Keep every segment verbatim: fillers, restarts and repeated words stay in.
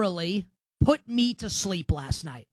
literally put me to sleep last night.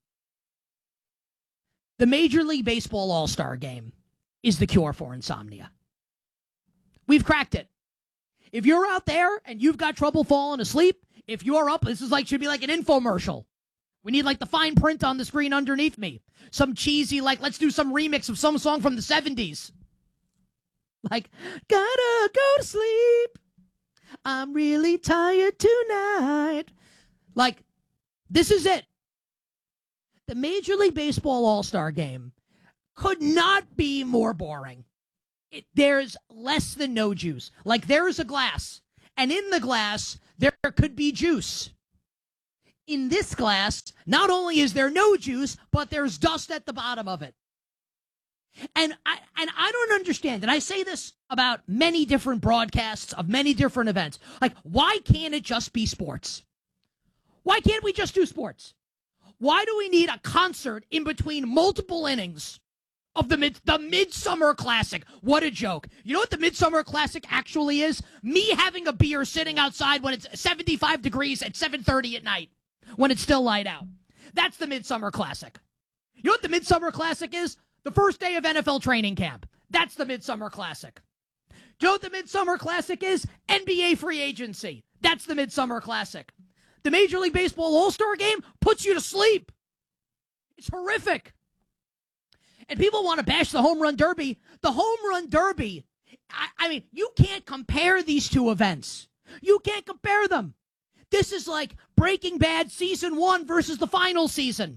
The Major League Baseball All-Star Game is the cure for insomnia. We've cracked it. If you're out there and you've got trouble falling asleep, if you're up, this is like should be like an infomercial. We need like the fine print on the screen underneath me. Some cheesy, like, let's do some remix of some song from the seventies. Like, gotta go to sleep. I'm really tired tonight. Like, this is it. The Major League Baseball All-Star Game could not be more boring. It, there's less than no juice. Like, there's a glass, and in the glass, there could be juice. In this glass, not only is there no juice, but there's dust at the bottom of it. And I and I don't understand, and I say this about many different broadcasts of many different events. Like, why can't it just be sports? Why can't we just do sports? Why do we need a concert in between multiple innings of the mid the Midsummer Classic? What a joke. You know what the Midsummer Classic actually is? Me having a beer sitting outside when it's seventy-five degrees at seven thirty at night, when it's still light out. That's the Midsummer Classic. You know what the Midsummer Classic is? The first day of N F L training camp. That's the Midsummer Classic. Do you know what the Midsummer Classic is? N B A free agency. That's the Midsummer Classic. The Major League Baseball All-Star Game puts you to sleep. It's horrific. And people want to bash the Home Run Derby. The Home Run Derby, I, I mean, you can't compare these two events. You can't compare them. This is like Breaking Bad season one versus the final season.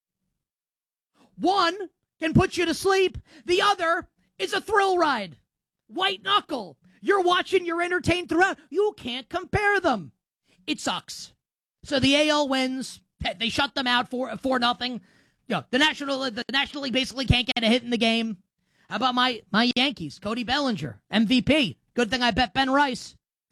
One can put you to sleep. The other is a thrill ride. White knuckle. You're watching, you're entertained throughout. You can't compare them. It sucks. So the A L wins. They shut them out for for nothing. You know, the National the National League basically can't get a hit in the game. How about my my Yankees? Cody Bellinger, M V P. Good thing I bet Ben Rice.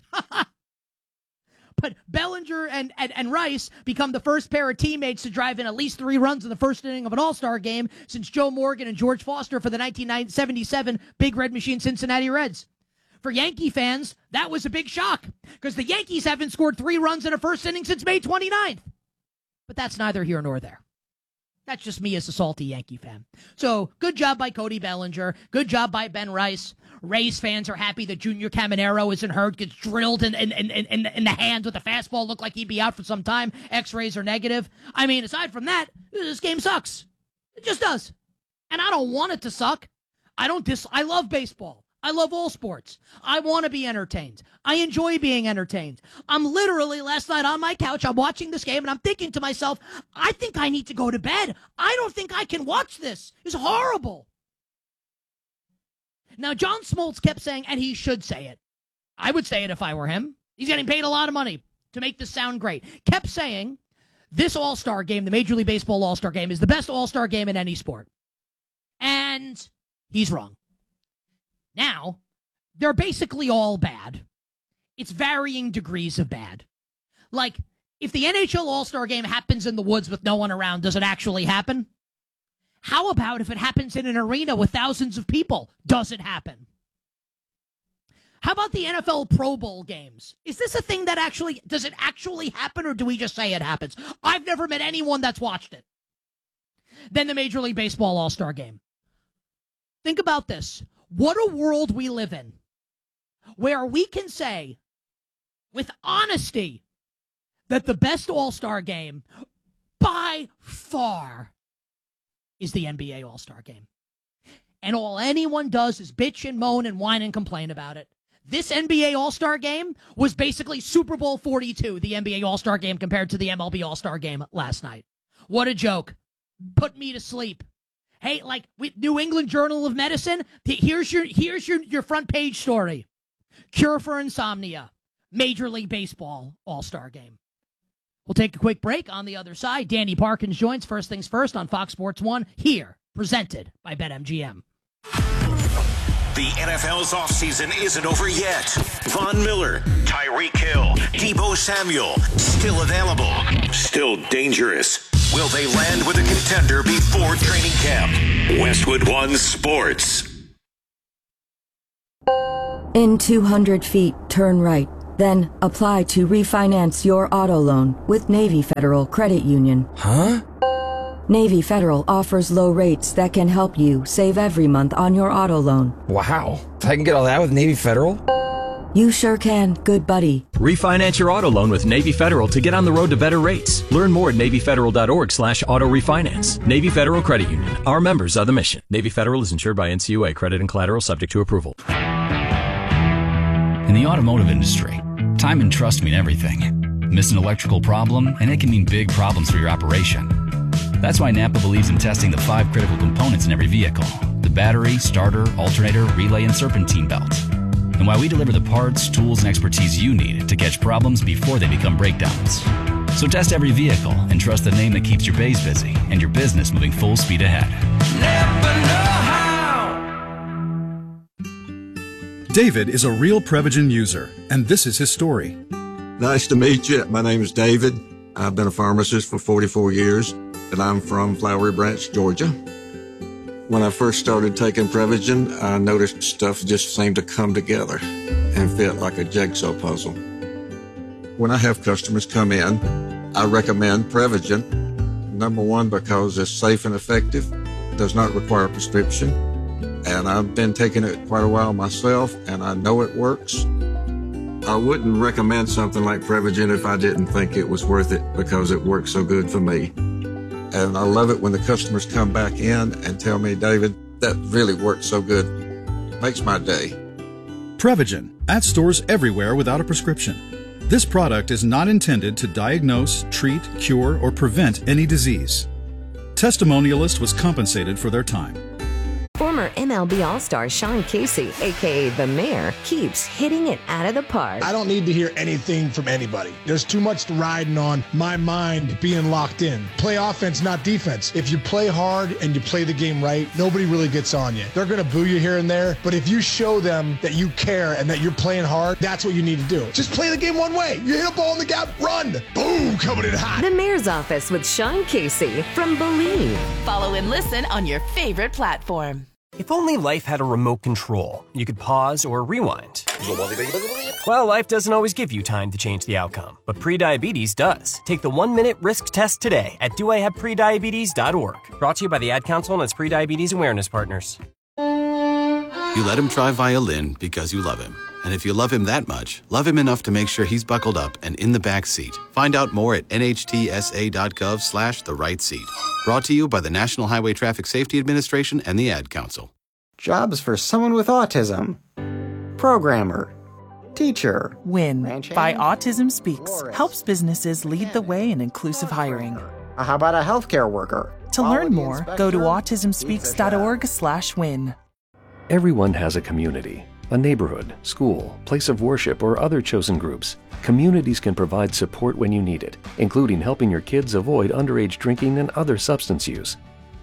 But Bellinger and, and, and Rice become the first pair of teammates to drive in at least three runs in the first inning of an All-Star game since Joe Morgan and George Foster for the nineteen seventy-seven Big Red Machine Cincinnati Reds. For Yankee fans, that was a big shock because the Yankees haven't scored three runs in a first inning since May twenty-ninth. But that's neither here nor there. That's just me as a salty Yankee fan. So, good job by Cody Bellinger. Good job by Ben Rice. Rays fans are happy that Junior Caminero isn't hurt, gets drilled in, in, in, in, in the hand with a fastball, look like he'd be out for some time. X-rays are negative. I mean, aside from that, this game sucks. It just does. And I don't want it to suck. I don't dis- I love baseball. I love all sports. I want to be entertained. I enjoy being entertained. I'm literally, last night on my couch, I'm watching this game, and I'm thinking to myself, I think I need to go to bed. I don't think I can watch this. It's horrible. Now, John Smoltz kept saying, and he should say it. I would say it if I were him. He's getting paid a lot of money to make this sound great. Kept saying, this All-Star game, the Major League Baseball All-Star game, is the best All-Star game in any sport. And he's wrong. Now, they're basically all bad. It's varying degrees of bad. Like, if the N H L All-Star Game happens in the woods with no one around, does it actually happen? How about if it happens in an arena with thousands of people? Does it happen? How about the N F L Pro Bowl games? Is this a thing that actually, does it actually happen, or do we just say it happens? I've never met anyone that's watched it. Then the Major League Baseball All-Star Game. Think about this. What a world we live in, where we can say with honesty that the best All-Star game by far is the N B A All-Star game. And all anyone does is bitch and moan and whine and complain about it. This N B A All-Star game was basically Super Bowl forty-two, the N B A All-Star game compared to the M L B All-Star game last night. What a joke. Put me to sleep. Hey, like with New England Journal of Medicine, here's your here's your, your front page story. Cure for insomnia. Major League Baseball All-Star Game. We'll take a quick break. On the other side, Danny Parkins joins First Things First on Fox Sports one, here, presented by BetMGM. The N F L's offseason isn't over yet. Von Miller, Tyreek Hill, Deebo Samuel, still available, still dangerous. Will they land with a contender before training camp? Westwood One Sports. In two hundred feet, turn right. Then apply to refinance your auto loan with Navy Federal Credit Union. Huh? Navy Federal offers low rates that can help you save every month on your auto loan. Wow. I can get all that with Navy Federal? You sure can, good buddy. Refinance your auto loan with Navy Federal to get on the road to better rates. Learn more at NavyFederal.org slash auto refinance. Navy Federal Credit Union. Our members are the mission. Navy Federal is insured by N C U A. Credit and collateral subject to approval. In the automotive industry, time and trust mean everything. Miss an electrical problem, and it can mean big problems for your operation. That's why Napa believes in testing the five critical components in every vehicle: the battery, starter, alternator, relay, and serpentine belt. And why we deliver the parts, tools, and expertise you need to catch problems before they become breakdowns. So test every vehicle and trust the name that keeps your bays busy and your business moving full speed ahead. Never know how. David is a real Prevagen user, and this is his story. Nice to meet you. My name is David. I've been a pharmacist for forty-four years, and I'm from Flowery Branch, Georgia. When I first started taking Prevagen, I noticed stuff just seemed to come together and fit like a jigsaw puzzle. When I have customers come in, I recommend Prevagen. Number one, because it's safe and effective, does not require a prescription, and I've been taking it quite a while myself, and I know it works. I wouldn't recommend something like Prevagen if I didn't think it was worth it, because it works so good for me. And I love it when the customers come back in and tell me, David, that really worked so good. Makes my day. Prevagen, at stores everywhere without a prescription. This product is not intended to diagnose, treat, cure, or prevent any disease. Testimonialist was compensated for their time. Former M L B All-Star Sean Casey, a k a. The Mayor, keeps hitting it out of the park. I don't need to hear anything from anybody. There's too much riding on my mind being locked in. Play offense, not defense. If you play hard and you play the game right, nobody really gets on you. They're going to boo you here and there, but if you show them that you care and that you're playing hard, that's what you need to do. Just play the game one way. You hit a ball in the gap, run. Boom, coming in hot. The Mayor's Office with Sean Casey from Believe. Follow and listen on your favorite platform. If only life had a remote control, you could pause or rewind. Well, life doesn't always give you time to change the outcome, but prediabetes does. Take the one-minute risk test today at do I have prediabetes dot org. Brought to you by the Ad Council and its prediabetes awareness partners. You let him try violin because you love him. And if you love him that much, love him enough to make sure he's buckled up and in the back seat. Find out more at N H T S A dot gov slash the right seat. Brought to you by the National Highway Traffic Safety Administration and the Ad Council. Jobs for someone with autism. Programmer. Teacher. WIN by Autism Speaks helps businesses lead the way in inclusive hiring. How about a healthcare worker? To learn more, go to autism speaks dot org slash win. Everyone has a community, a neighborhood, school, place of worship, or other chosen groups. Communities can provide support when you need it, including helping your kids avoid underage drinking and other substance use.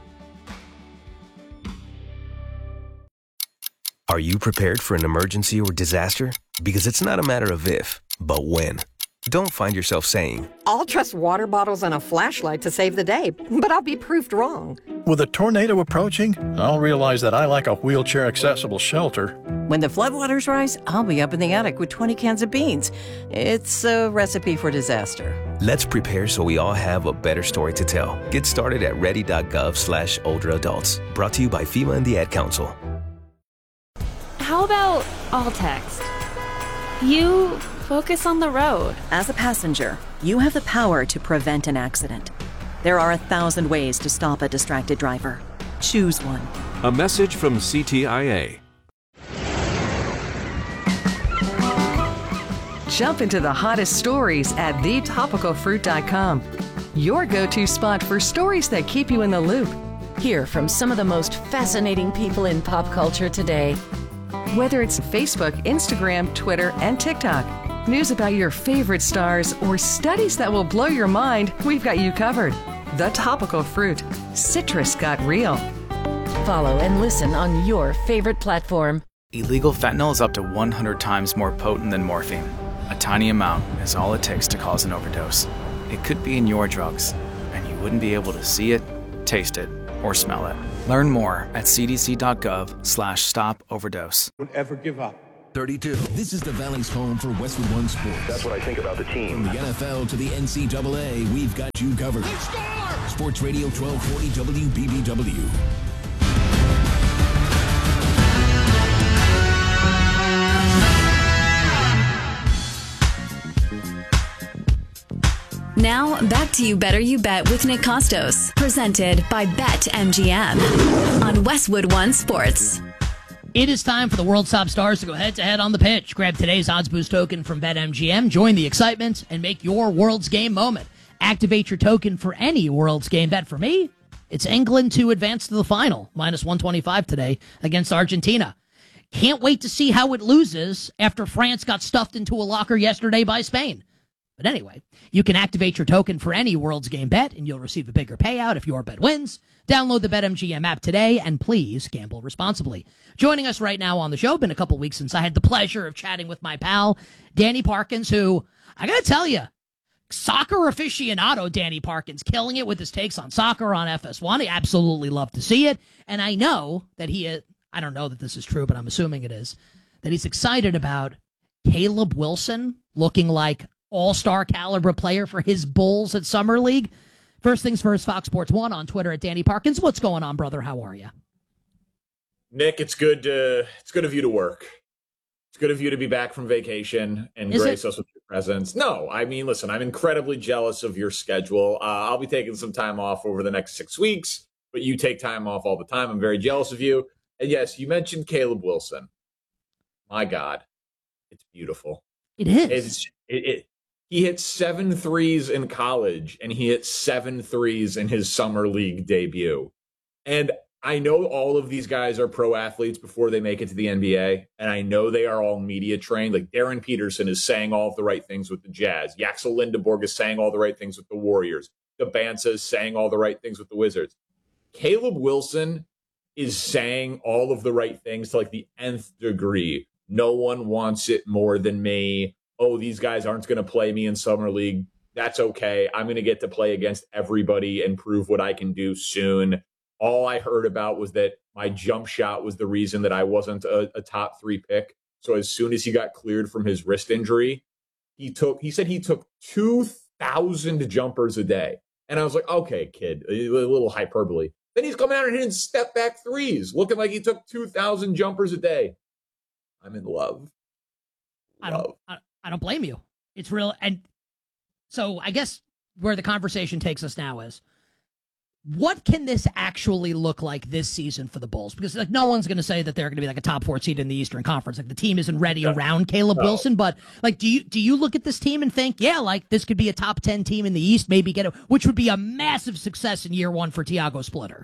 Are you prepared for an emergency or disaster? Because it's not a matter of if, but when. Don't find yourself saying, I'll trust water bottles and a flashlight to save the day, but I'll be proved wrong. With a tornado approaching, I'll realize that I like a wheelchair-accessible shelter. When the floodwaters rise, I'll be up in the attic with twenty cans of beans. It's a recipe for disaster. Let's prepare so we all have a better story to tell. Get started at ready.gov slash older adults. Brought to you by FEMA and the Ad Council. How about all text? You focus on the road. As a passenger, you have the power to prevent an accident. There are a thousand ways to stop a distracted driver. Choose one. A message from C T I A. Jump into the hottest stories at the topical fruit dot com. Your go-to spot for stories that keep you in the loop. Hear from some of the most fascinating people in pop culture today. Whether it's Facebook, Instagram, Twitter, and TikTok, news about your favorite stars, or studies that will blow your mind, we've got you covered. The Topical Fruit. Citrus got real. Follow and listen on your favorite platform. Illegal fentanyl is up to one hundred times more potent than morphine. A tiny amount is all it takes to cause an overdose. It could be in your drugs, and you wouldn't be able to see it, taste it, or smell it. Learn more at c d c dot gov slash stop overdose. Don't ever give up. thirty-two. This is the Valley's home for Westwood One Sports. That's what I think about the team. From the N F L to the N C double A, we've got you covered. Sports Radio twelve forty W B B W. Now, back to You Better You Bet with Nick Costos, presented by BetMGM on Westwood One Sports. It is time for the World's Top Stars to go head-to-head on the pitch. Grab today's Odds Boost token from BetMGM, join the excitement, and make your World's Game moment. Activate your token for any World's Game bet. For me, it's England to advance to the final, minus one twenty-five today against Argentina. Can't wait to see how it loses after France got stuffed into a locker yesterday by Spain. But anyway, you can activate your token for any World's Game bet, and you'll receive a bigger payout if your bet wins. Download the BetMGM app today, and please gamble responsibly. Joining us right now on the show, been a couple weeks since I had the pleasure of chatting with my pal, Danny Parkins, who, I gotta tell you, soccer aficionado Danny Parkins, killing it with his takes on soccer on F S one. I absolutely love to see it, and I know that he, I don't know that this is true, but I'm assuming it is, that he's excited about Caleb Wilson looking like all-star caliber player for his Bulls at Summer League. First things first, Fox Sports one on Twitter at Danny Parkins. What's going on, brother? How are you? Nick, it's good to, it's good of you to work. It's good of you to be back from vacation and Is grace it? us with your presence. No, I mean, listen, I'm incredibly jealous of your schedule. Uh, I'll be taking some time off over the next six weeks, but you take time off all the time. I'm very jealous of you. And yes, you mentioned Caleb Wilson. My God, it's beautiful. It is. It's, it, it, He hit seven threes in college, and he hit seven threes in his summer league debut. And I know all of these guys are pro athletes before they make it to the N B A, and I know they are all media trained. Like Darren Peterson is saying all of the right things with the Jazz. Yaxel Lindeborg is saying all the right things with the Warriors. Gabanza is saying all the right things with the Wizards. Caleb Wilson is saying all of the right things to like the nth degree. No one wants it more than me. Oh, these guys aren't going to play me in Summer League. That's okay. I'm going to get to play against everybody and prove what I can do soon. All I heard about was that my jump shot was the reason that I wasn't a, a top three pick. So as soon as he got cleared from his wrist injury, he took, he said he took two thousand jumpers a day. And I was like, okay, kid, a little hyperbole. Then he's coming out and hitting step back threes, looking like he took two thousand jumpers a day. I'm in love. I don't, I, I don't blame you. It's real. And so I guess where the conversation takes us now is, what can this actually look like this season for the Bulls? Because like no one's going to say that they're going to be like a top four seed in the Eastern Conference. Like the team isn't ready no. around Caleb no. Wilson. But like, do you do you look at this team and think, yeah, like this could be a top ten team in the East, maybe get it, which would be a massive success in year one for Tiago Splitter?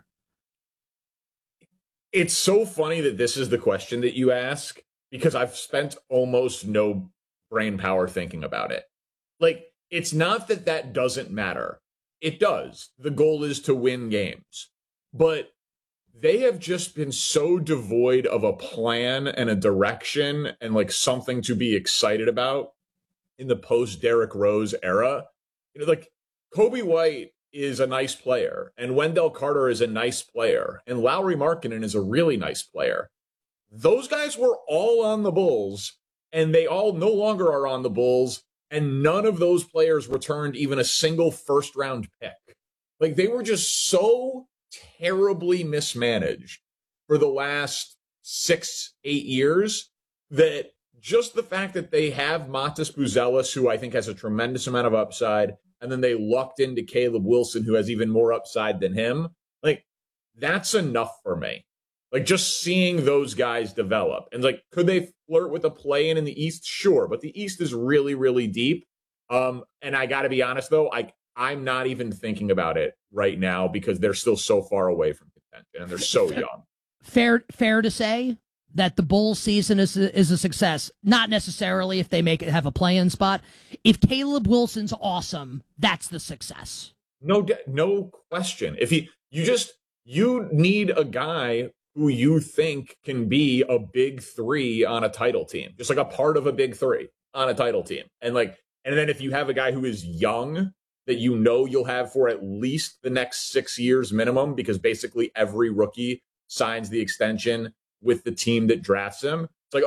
It's so funny that this is the question that you ask, because I've spent almost no brain power thinking about it. Like, it's not that that doesn't matter. It does. The goal is to win games. But they have just been so devoid of a plan and a direction and like something to be excited about in the post Derrick Rose era. You know, like Kobe White is a nice player and Wendell Carter is a nice player and Lauri Markkanen is a really nice player. Those guys were all on the Bulls and they all no longer are on the Bulls. And none of those players returned even a single first round pick. Like they were just so terribly mismanaged for the last six, eight years that just the fact that they have Matas Buzelis, who I think has a tremendous amount of upside, and then they lucked into Caleb Wilson, who has even more upside than him. Like that's enough for me. Like just seeing those guys develop and like, could they flirt with a play-in in the East? Sure. But the East is really, really deep. Um, and I got to be honest though, I, I'm not even thinking about it right now because they're still so far away from contention and they're so young. Fair, fair to say that the Bulls season is a, is a success. Not necessarily if they make it have a play-in spot. If Caleb Wilson's awesome, that's the success. No, no question. If he, you just, you need a guy who you think can be a big three on a title team, just like a part of a big three on a title team. And like, and then if you have a guy who is young that you know you'll have for at least the next six years minimum, because basically every rookie signs the extension with the team that drafts him. It's like, okay,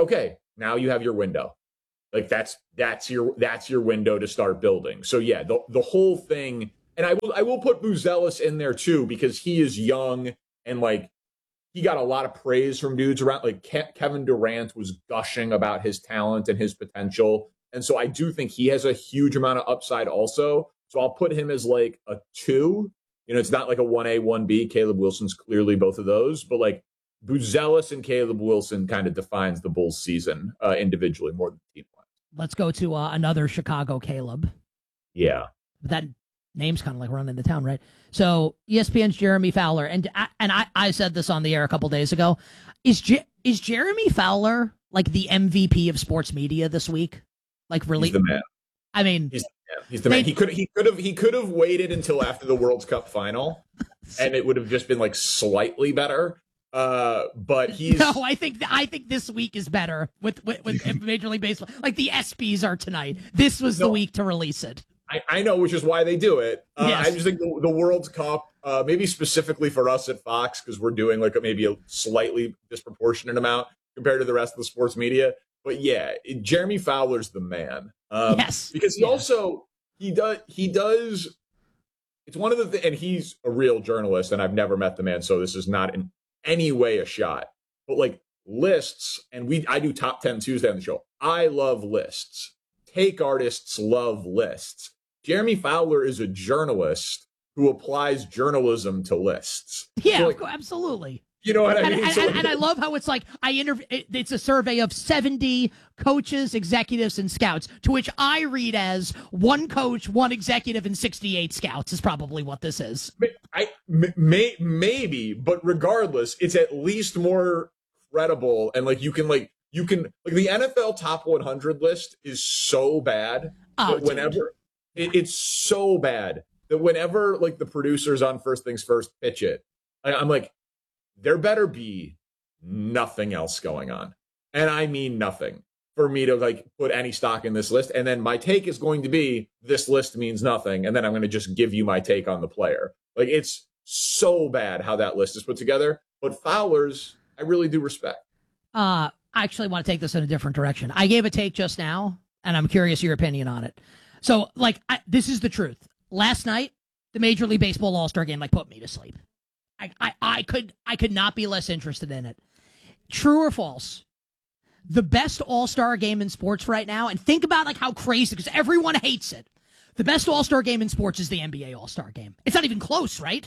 now you have your window. Like that's that's your that's your window to start building. So yeah, the the whole thing, and I will I will put Buzelis in there too because he is young and like he got a lot of praise from dudes around. Like Ke- Kevin Durant was gushing about his talent and his potential, and so I do think he has a huge amount of upside also. So I'll put him as like a two. You know, it's not like a one A, one B. Caleb Wilson's clearly both of those, but like Buzelis and Caleb Wilson kind of defines the Bulls season uh, individually more than team. Let's go to uh, another Chicago Caleb. Yeah. That name's kind of like running into town, right? So E S P N's Jeremy Fowler, and I, and I, I said this on the air a couple days ago. Is Je- is Jeremy Fowler like the M V P of sports media this week? Like really? He's the man. I mean, he's, yeah, he's the man. He could he could have he could have waited until after the World Cup final, and it would have just been like slightly better. Uh, but he's no. I think I think this week is better with with, with Major League Baseball. Like the ESPYs are tonight. This was no, the week to release it. I, I know, which is why they do it. Uh, yes. I just think the, the World Cup, uh, maybe specifically for us at Fox, because we're doing like a, maybe a slightly disproportionate amount compared to the rest of the sports media. But yeah, it, Jeremy Fowler's the man. Um, yes, because he yeah. also he does he does. It's one of the th- and he's a real journalist, and I've never met the man, so this is not an any way a shot, but like lists, and we I do top ten Tuesday on the show. I love lists. Take artists love lists. Jeremy Fowler is a journalist who applies journalism to lists. Yeah, so like, absolutely. You know what I and, mean? And, so, and, and I love how it's like I interview. It's a survey of seventy coaches, executives, and scouts, to which I read as one coach, one executive, and sixty-eight scouts is probably what this is. I may maybe, but regardless, it's at least more credible, and like you can like you can like the N F L top one hundred list is so bad oh, that whenever it, it's so bad that whenever like the producers on First Things First pitch it, I, I'm like, there better be nothing else going on. And I mean nothing for me to like put any stock in this list. And then my take is going to be this list means nothing. And then I'm going to just give you my take on the player. Like it's so bad how that list is put together. But Fowler's, I really do respect. Uh, I actually want to take this in a different direction. I gave a take just now, and I'm curious your opinion on it. So like, I, this is the truth. Last night, the Major League Baseball All-Star Game like put me to sleep. I, I, I could I could not be less interested in it. True or false? The best all-star game in sports right now, and think about like how crazy, because everyone hates it. The best all-star game in sports is the N B A All-Star Game. It's not even close, right?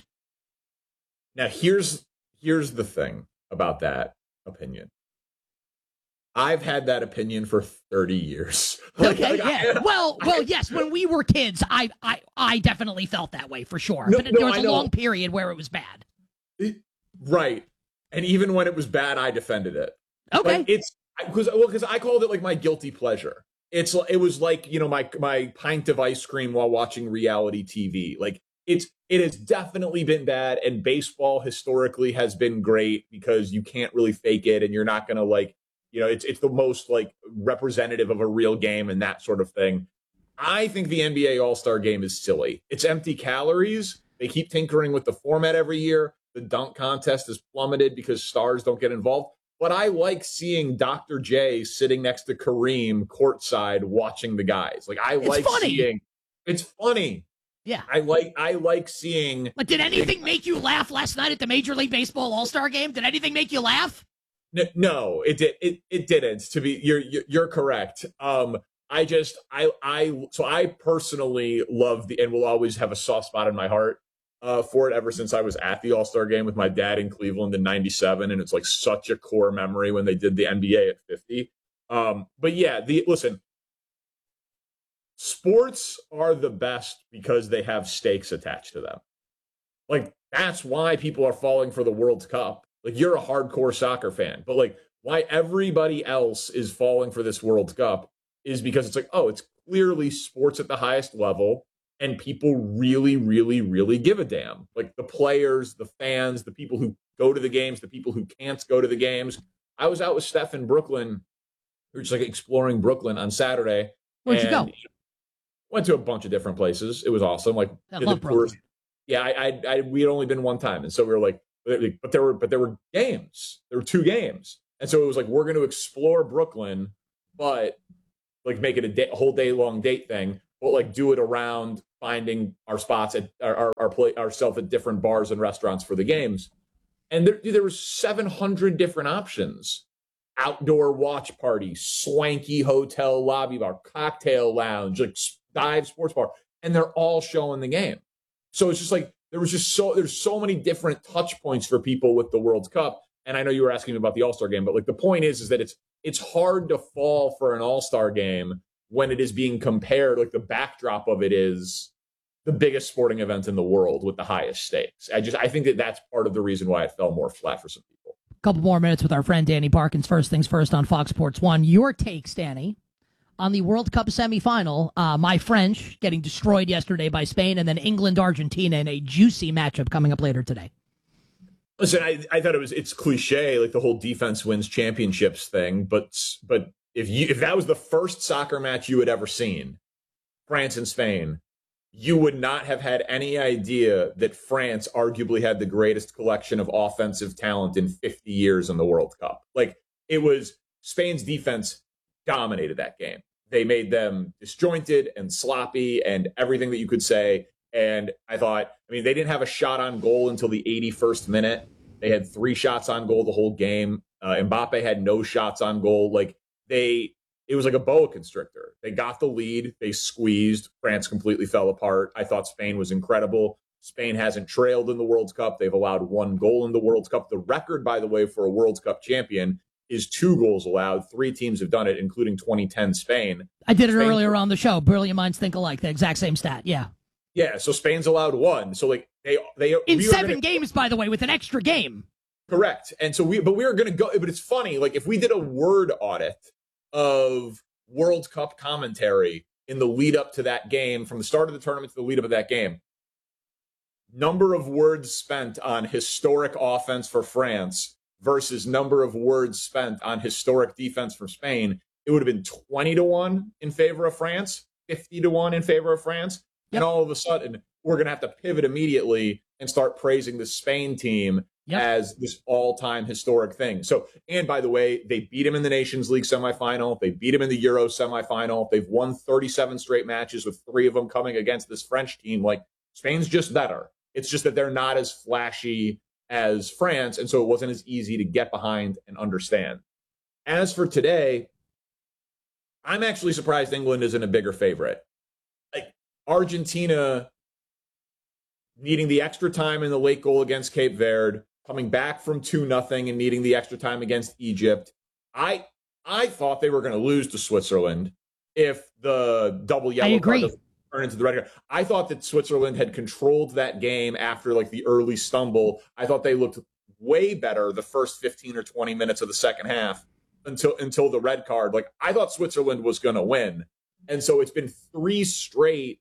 Now here's here's the thing about that opinion. I've had that opinion for thirty years. Like, okay, like, yeah. I, well, well, I, yes. When we were kids, I, I, I definitely felt that way for sure. No, but no, there was I a know. long period where it was bad. It, right, and even when it was bad, I defended it. Okay, like, it's because well, because I called it like my guilty pleasure. It's it was like you know my my pint of ice cream while watching reality T V. Like it's it has definitely been bad, and baseball historically has been great because you can't really fake it, and you're not gonna like. You know, it's it's the most like representative of a real game and that sort of thing. I think the N B A All-Star Game is silly. It's empty calories. They keep tinkering with the format every year. The dunk contest is plummeted because stars don't get involved. But I like seeing Doctor J sitting next to Kareem courtside watching the guys. Like I it's like funny. seeing. It's funny. Yeah, I like I like seeing. But did anything make you laugh last night at the Major League Baseball All-Star Game? Did anything make you laugh? No, it did. It it didn't. To be, you're you're correct. Um, I just I I so I personally love the and will always have a soft spot in my heart uh, for it ever since I was at the All-Star Game with my dad in Cleveland in ninety-seven, and it's like such a core memory when they did the N B A at fifty. Um, but yeah, the listen, sports are the best because they have stakes attached to them. Like that's why people are falling for the World Cup. Like you're a hardcore soccer fan, but like why everybody else is falling for this World Cup is because it's like, oh, it's clearly sports at the highest level and people really, really, really give a damn. Like the players, the fans, the people who go to the games, the people who can't go to the games. I was out with Steph in Brooklyn. We were just like exploring Brooklyn on Saturday. Where'd you and go? Went to a bunch of different places. It was awesome. Like I did love the Brooklyn. tours. Yeah, I, I, I, we had only been one time, and so we were like, but there were, but there were games. There were two games, And so it was like, we're going to explore Brooklyn, but like make it a, day, a whole day long date thing, but like do it around finding our spots at our, our, our play ourselves at different bars and restaurants for the games. And there, there was seven hundred different options. Outdoor watch party, swanky hotel lobby bar, cocktail lounge, like dive sports bar, and they're all showing the game. So it's just like, there was just so, there's so many different touch points for people with the World Cup. And I know you were asking me about the All-Star game, but like the point is, is that it's, it's hard to fall for an All-Star game when it is being compared. Like the backdrop of it is the biggest sporting event in the world with the highest stakes. I just, I think that that's part of the reason why it fell more flat for some people. Couple more minutes with our friend Danny Parkins. First things first on Fox Sports one. Your takes, Danny, on the World Cup semifinal. Uh, my French getting destroyed yesterday by Spain, and then England-Argentina in a juicy matchup coming up later today. Listen, I, I thought it was, it's cliche, like the whole defense wins championships thing. But but if you if that was the first soccer match you had ever seen, France and Spain, you would not have had any idea that France arguably had the greatest collection of offensive talent in fifty years in the World Cup. Like, it was Spain's defense dominated that game. They made them disjointed and sloppy and everything that you could say. And I thought, I mean, they didn't have a shot on goal until the eighty-first minute. They had three shots on goal the whole game. Uh, Mbappe had no shots on goal. Like, they, it was like a boa constrictor. They got the lead. They squeezed. France completely fell apart. I thought Spain was incredible. Spain hasn't trailed in the World Cup. They've allowed one goal in the World Cup. The record, by the way, for a World Cup champion is two goals allowed. Three teams have done it, including twenty ten Spain. I did it Spain, earlier on the show. Brilliant minds think alike. The exact same stat. Yeah. Yeah. So Spain's allowed one. So like they they in we seven gonna, games, by the way, with an extra game. Correct. And so we, but we were going to go. But it's funny. Like if we did a word audit of World Cup commentary in the lead up to that game, from the start of the tournament to the lead up of that game, number of words spent on historic offense for France versus number of words spent on historic defense for Spain, it would have been twenty to one in favor of France, fifty to one in favor of France. Yep. And all of a sudden, we're going to have to pivot immediately and start praising the Spain team yep. as this all-time historic thing. So, and by the way, they beat him in the Nations League semifinal. They beat him in the Euro semifinal. They've won thirty-seven straight matches with three of them coming against this French team. Like, Spain's just better. It's just that they're not as flashy as France, and so it wasn't as easy to get behind and understand. As for today, I'm actually surprised England isn't a bigger favorite. Like, Argentina needing the extra time in the late goal against Cape Verde, coming back from two nothing and needing the extra time against Egypt. I I thought they were going to lose to Switzerland if the double yellow card doesn't turn into the red card. I thought that Switzerland had controlled that game after like the early stumble. I thought they looked way better the first fifteen or twenty minutes of the second half until until the red card. Like, I thought Switzerland was going to win. And so it's been three straight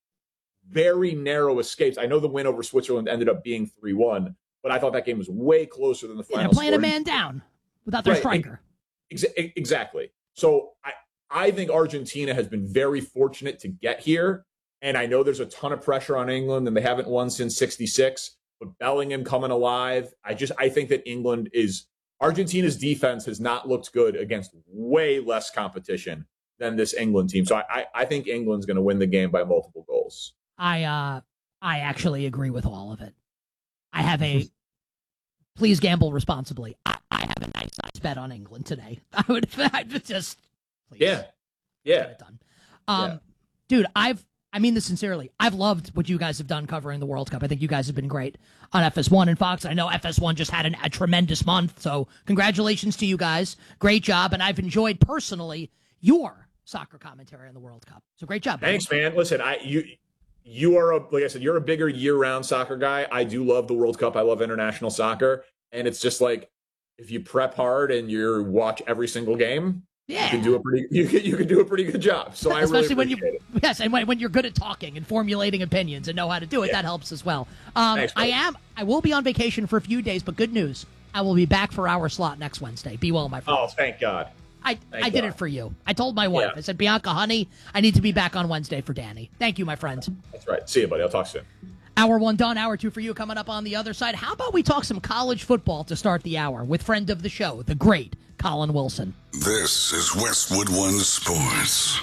very narrow escapes. I know the win over Switzerland ended up being three one, but I thought that game was way closer than the final. Yeah, they're playing score. a man down without their right. striker. Ex- exactly. So I, I think Argentina has been very fortunate to get here. And I know there's a ton of pressure on England and they haven't won since sixty-six, but Bellingham coming alive. I just, I think that England is, Argentina's defense has not looked good against way less competition than this England team. So I, I, I think England's going to win the game by multiple goals. I, uh, I actually agree with all of it. I have a, please gamble responsibly. I, I have a nice size bet on England today. I would, I would just, please. Yeah. Yeah. Get it done. Um, yeah. Dude, I've, I mean this sincerely. I've loved what you guys have done covering the World Cup. I think you guys have been great on F S one and Fox. I know F S one just had an, a tremendous month, so congratulations to you guys. Great job, and I've enjoyed personally your soccer commentary on the World Cup. So great job. Thanks, man. Listen, I you you are a like I said, you're a bigger year-round soccer guy. I do love the World Cup. I love international soccer, and it's just like if you prep hard and you watch every single game. Yeah. You can do a pretty you can, you can do a pretty good job. So I especially really when you it. yes, and when, when you're good at talking and formulating opinions and know how to do it, yeah. that helps as well. Um, Thanks, I am I will be on vacation for a few days, but good news, I will be back for our slot next Wednesday. Be well, my friend. Oh, thank God. I thank I did God. it for you. I told my wife. Yeah. I said, Bianca, honey, I need to be back on Wednesday for Danny. Thank you, my friend. That's right. See you, buddy. I'll talk soon. Hour one done. Hour two for you coming up on the other side. How about we talk some college football to start the hour with friend of the show, the great Colin Wilson. This is Westwood One Sports.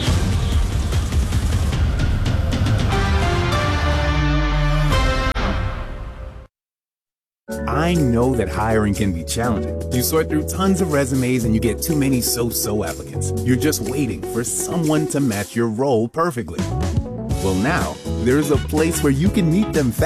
I know that hiring can be challenging. You sort through tons of resumes and you get too many so-so applicants. You're just waiting for someone to match your role perfectly. Well, now, there's a place where you can meet them fast.